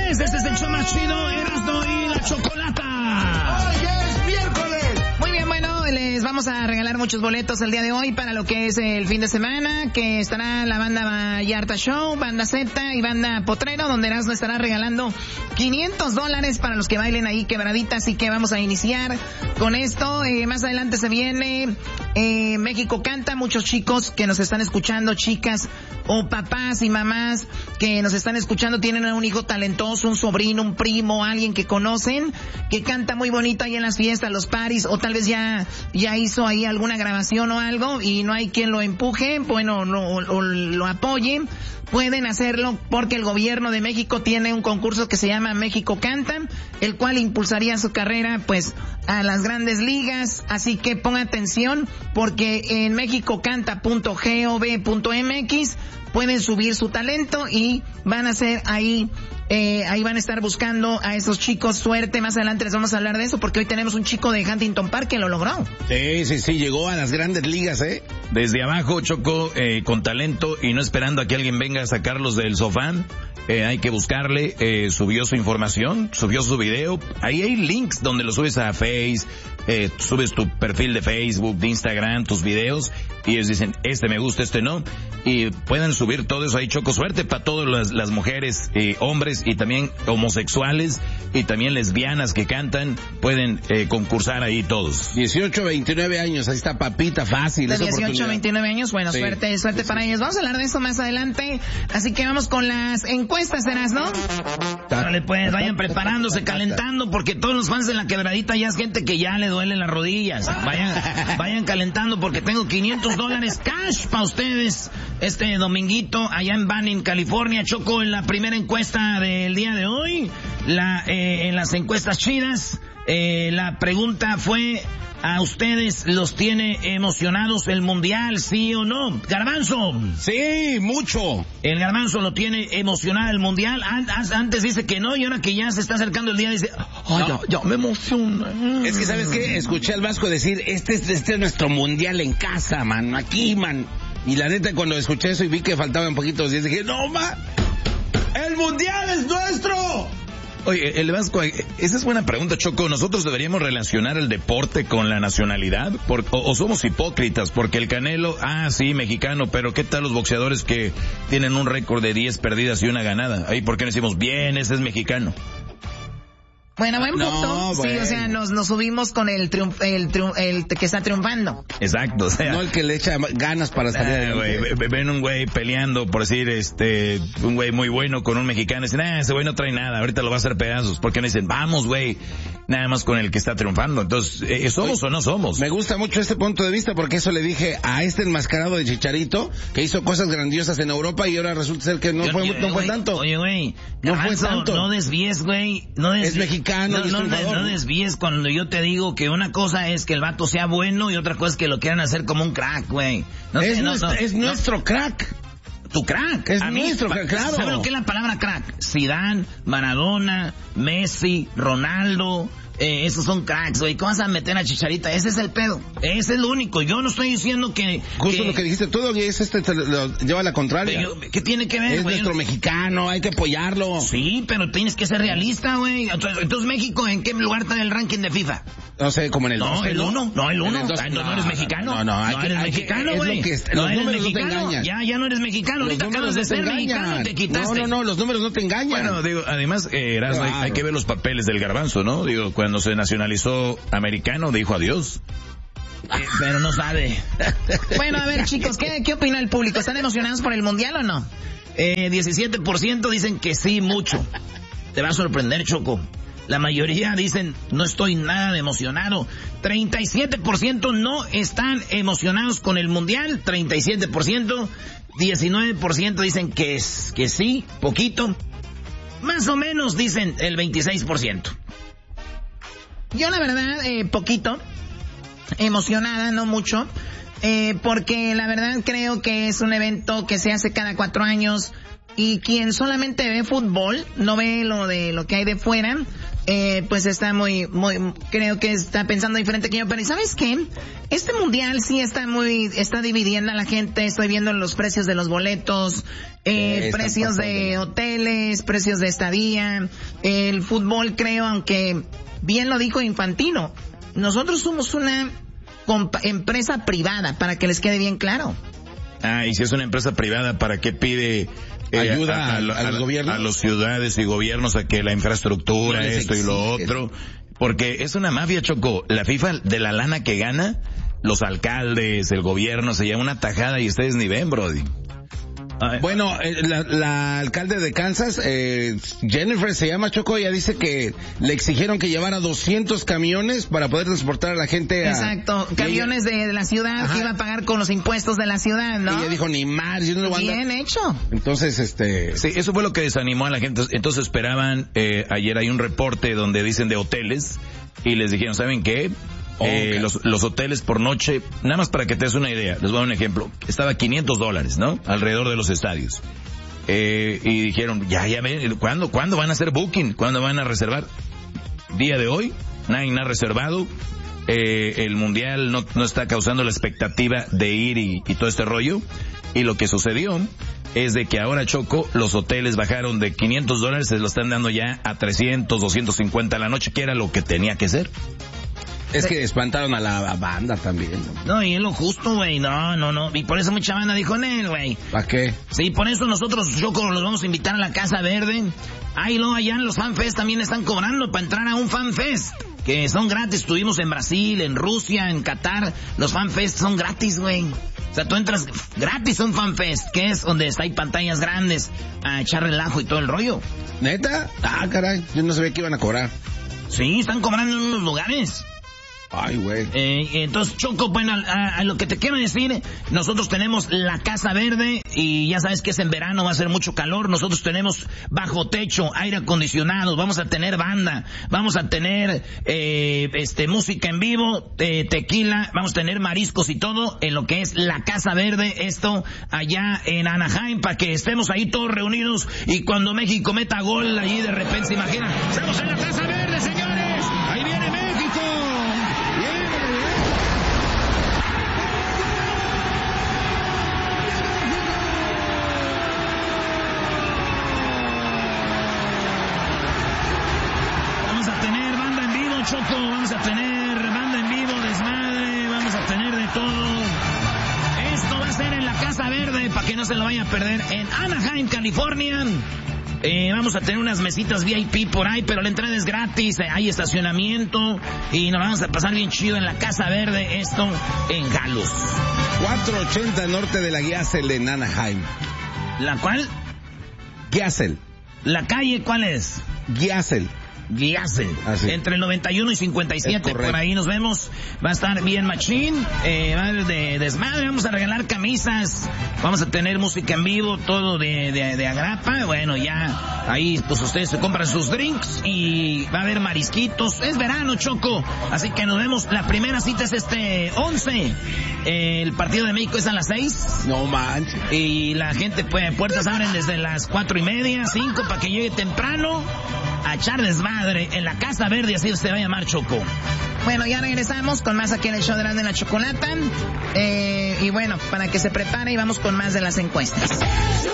miércoles. Este es el show más chido, Erasmo y la Chocolata. ¡Hoy es miércoles! Muy bien, bueno, les vamos a regalar muchos boletos el día de hoy para lo que es el fin de semana, que estará la banda Vallarta Show, banda Z y banda Potrero, donde Erasmo estará regalando $500 para los que bailen ahí quebraditas. Así que vamos a iniciar con esto. Más adelante se viene México Canta. Muchos chicos que nos están escuchando, chicas o papás y mamás que nos están escuchando, tienen un hijo talentoso, un sobrino, un primo, alguien que conocen, que canta muy bonito ahí en las fiestas, los parties, o tal vez ya hizo ahí alguna grabación o algo y no hay quien lo empuje, bueno, o lo apoye. Pueden hacerlo porque el gobierno de México tiene un concurso que se llama México Canta, el cual impulsaría su carrera pues a las grandes ligas. Así que ponga atención porque en mexicocanta.gov.mx pueden subir su talento y van a hacer ahí van a estar buscando a esos chicos. Suerte, más adelante les vamos a hablar de eso porque hoy tenemos un chico de Huntington Park que lo logró. Sí, llegó a las grandes ligas, Desde abajo, Choco, con talento y no esperando a que alguien venga a sacarlos del sofá. Hay que buscarle, subió su información, subió su video. Ahí hay links donde lo subes a Face, subes tu perfil de Facebook, de Instagram, tus videos, y ellos dicen, este me gusta, este no, y pueden subir todo eso ahí, Choco. Suerte para todas las mujeres, hombres y también homosexuales y también lesbianas que cantan, pueden concursar ahí todos. 18, 29 años, ahí está papita, fácil. De 18 a 29 años, bueno, sí. Suerte para ellos. Vamos a hablar de eso más adelante, así que vamos con las encuestas, ¿serás, no? Dale pues, vayan preparándose, calentando, porque todos los fans de la quebradita ya es gente que ya le duelen las rodillas. Vayan calentando porque tengo $500 cash para ustedes este dominguito allá en Banning, California. Choco, en la primera encuesta del día de hoy, en las encuestas chidas, la pregunta fue: ¿a ustedes los tiene emocionados el mundial, sí o no? Garbanzo. Sí, mucho. El Garbanzo lo tiene emocionado el mundial. Antes dice que no, y ahora que ya se está acercando el día dice, no. ya me emociona. Es que, ¿sabes qué? Escuché al Vasco decir, este es nuestro mundial en casa, man, aquí, man. Y la neta, cuando escuché eso y vi que faltaban poquitos días, dije, no, man, el mundial es nuestro. Oye, el Vasco, esa es buena pregunta, Choco. ¿Nosotros deberíamos relacionar el deporte con la nacionalidad? ¿O somos hipócritas? Porque el Canelo, sí, mexicano, pero ¿qué tal los boxeadores que tienen un récord de 10 perdidas y 1 ganada? Ahí, ¿por qué no decimos, bien, ese es mexicano? Bueno, buen punto. No, sí, bueno. O sea, nos subimos con el que está triunfando. Exacto, o sea. No el que le echa ganas para salir adelante. Ven un güey peleando, por decir, un güey muy bueno con un mexicano, y dicen, ese güey no trae nada, ahorita lo va a hacer pedazos. ¿Por qué no dicen, vamos, güey, nada más con el que está triunfando? Entonces, ¿somos o no somos? Me gusta mucho este punto de vista porque eso le dije a este enmascarado de Chicharito que hizo cosas grandiosas en Europa y ahora resulta ser que no fue tanto. Oye, güey, no fue tanto. No desvíes, güey. Es mexicano. No desvíes cuando yo te digo que una cosa es que el vato sea bueno y otra cosa es que lo quieran hacer como un crack, güey. Es nuestro crack. Tu crack. Es nuestro crack, claro. ¿Sabes lo que es la palabra crack? Zidane, Maradona, Messi, Ronaldo. Esos son cracks, güey. ¿Cómo vas a meter a Chicharita? Ese es el pedo. Ese es lo único. Yo no estoy diciendo que... Justo lo que dijiste tú, es lo lleva a la contraria. ¿Qué tiene que ver, Es güey? nuestro mexicano, hay que apoyarlo. Sí, pero tienes que ser realista, güey. Entonces, México, ¿en qué lugar está en el ranking de FIFA? No sé, como en el 12, el 1. No, el 1. No eres mexicano. No eres mexicano, güey. Los números no te engañan. Ya no eres mexicano. Ahorita acabas de ser mexicano y te quitaste. No, los números no te engañan. Bueno, digo, además, hay que ver los papeles del Garbanzo, ¿no? Digo, cuando se nacionalizó americano, dijo adiós. Pero no sabe. Bueno, a ver, chicos, ¿qué opina el público? ¿Están emocionados por el mundial o no? 17% dicen que sí, mucho. Te va a sorprender, Choco. La mayoría dicen, no estoy nada emocionado. 37% no están emocionados con el mundial. 37%. 19% dicen que sí, poquito. Más o menos dicen el 26%. Yo la verdad, poquito. Emocionada, no mucho. Porque la verdad creo que es un evento que se hace cada 4 años. y quien solamente ve fútbol, no ve lo que hay de fuera, pues está creo que está pensando diferente que yo, pero ¿sabes qué? Este mundial sí está dividiendo a la gente. Estoy viendo los precios de los boletos, precios de hoteles, precios de estadía, el fútbol, creo, aunque bien lo dijo Infantino, nosotros somos una empresa privada, para que les quede bien claro. Y si es una empresa privada, ¿para qué pide ayuda a los gobiernos? A los ciudades y gobiernos a que la infraestructura, esto y lo otro? Porque es una mafia, Choco. La FIFA, de la lana que gana, los alcaldes, el gobierno, se lleva una tajada y ustedes ni ven, brody. Bueno, la alcalde de Kansas, Jennifer se llama, Choco, ella dice que le exigieron que llevara 200 camiones para poder transportar a la gente. Exacto, camiones de la ciudad. Ajá. Que iba a pagar con los impuestos de la ciudad, ¿no? Y ella dijo, ni más, yo no lo voy a andar. Bien hecho. Entonces, Sí, eso fue lo que desanimó a la gente. Entonces esperaban, ayer hay un reporte donde dicen de hoteles, y les dijeron, ¿saben qué? Okay. Los hoteles por noche, nada más para que te des una idea, les voy a dar un ejemplo, estaba $500, ¿no? Alrededor de los estadios. Y dijeron, ya ven, ¿cuándo van a hacer booking? ¿Cuándo van a reservar? Día de hoy, nadie ha reservado. El mundial no está causando la expectativa de ir y todo este rollo. Y lo que sucedió es de que ahora, Choco, los hoteles bajaron de $500, se lo están dando ya a 300, 250 a la noche, que era lo que tenía que ser. Es que espantaron a la banda también. No, y es lo justo, güey. No. Y por eso mucha banda dijo, Nel, güey. ¿Para qué? Sí, por eso nosotros, Choco, los vamos a invitar a la Casa Verde. Ahí luego allá en los FanFest también están cobrando para entrar a un FanFest, que son gratis. Estuvimos en Brasil, en Rusia, en Qatar. Los FanFest son gratis, güey. O sea, tú entras gratis a un FanFest, que es donde hay pantallas grandes a echar relajo y todo el rollo. ¿Neta? Caray, yo no sabía que iban a cobrar. Sí, están cobrando en unos lugares. Ay, güey. Entonces, Choco, bueno, a lo que te quiero decir, nosotros tenemos la Casa Verde y ya sabes que es en verano, va a ser mucho calor. Nosotros tenemos bajo techo, aire acondicionado, vamos a tener banda, vamos a tener música en vivo, tequila, vamos a tener mariscos y todo en lo que es la Casa Verde, esto allá en Anaheim, para que estemos ahí todos reunidos y cuando México meta gol, allí de repente se imagina, estamos en la Casa Verde, señores, ahí viene México. Choco, vamos a tener banda en vivo, desmadre, vamos a tener de todo. Esto va a ser en la Casa Verde, para que no se lo vaya a perder, en Anaheim, California. Vamos a tener unas mesitas VIP por ahí, pero la entrada es gratis, hay estacionamiento y nos vamos a pasar bien chido en la Casa Verde, esto en Galus. 480 norte de la Giasel en Anaheim. ¿La cuál? Giasel. ¿La calle cuál es? Giasel. Entre el 91 y 57, por ahí nos vemos. Va a estar bien machín, va a haber de desmadre, vamos a regalar camisas, vamos a tener música en vivo, todo de agrapa. Bueno, ya ahí pues ustedes se compran sus drinks y va a haber marisquitos. Es verano, Choco, así que nos vemos. La primera cita es 11. El partido de México es a las 6. No manches. Y la gente, pues, puertas abren desde las 4:30, 5, para que llegue temprano a echar desmadre en la Casa Verde, así se va a llamar, Choco. Bueno, ya regresamos con más aquí en el show de la Chocolata. Y bueno, para que se prepare y vamos con más de las encuestas.